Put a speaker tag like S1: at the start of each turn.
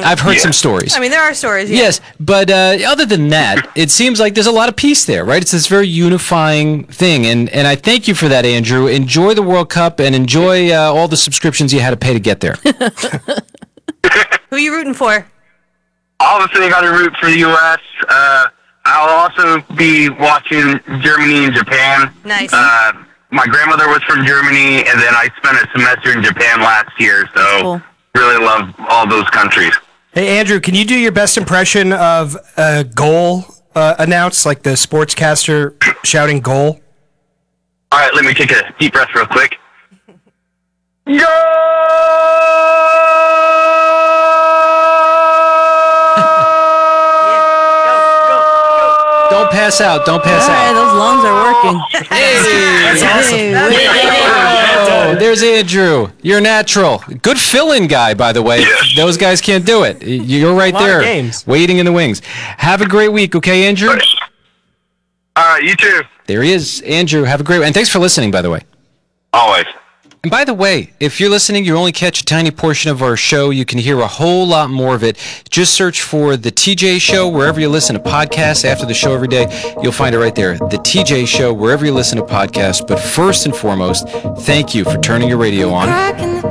S1: I've heard some stories.
S2: I mean, there are stories. Yeah.
S1: Yes, but other than that, it seems like there's a lot of peace there, right? It's this very unifying thing, and I thank you for that, Andrew. Enjoy the World Cup and enjoy all the subscriptions you had to pay to get there.
S2: Who are you rooting for?
S3: Obviously, I got to root for the U.S. I'll also be watching Germany and Japan.
S2: Nice.
S3: My grandmother was from Germany, and then I spent a semester in Japan last year, so
S2: Cool.
S3: really love all those countries.
S4: Hey, Andrew, can you do your best impression of a goal announced, like the sportscaster shouting goal?
S3: All right, let me take a deep breath real quick. Go!
S1: Don't pass out. Don't pass
S5: All right,
S1: out.
S5: those lungs are working.
S4: That's awesome.
S1: Oh, there's Andrew. You're natural. Good fill-in guy, by the way. Those guys can't do it. You're right
S4: A lot of
S1: there,
S4: games.
S1: waiting in the wings. Have a great week, okay, Andrew?
S3: All right, you too.
S1: There he is. Andrew, have a great one. And thanks for listening, by the way.
S3: Always.
S1: And by the way, if you're listening, you only catch a tiny portion of our show. You can hear a whole lot more of it. Just search for The TJ Show wherever you listen to podcasts after the show every day. You'll find it right there. The TJ Show wherever you listen to podcasts. But first and foremost, thank you for turning your radio on.